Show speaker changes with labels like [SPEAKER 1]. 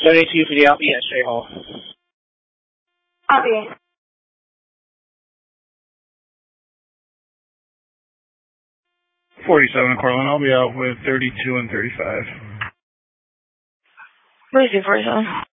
[SPEAKER 1] 72 for the Alpha, yes, straight hall.
[SPEAKER 2] Copy.
[SPEAKER 3] 47 Cortland, I'll be out with 32 and 35.
[SPEAKER 2] 42, 47.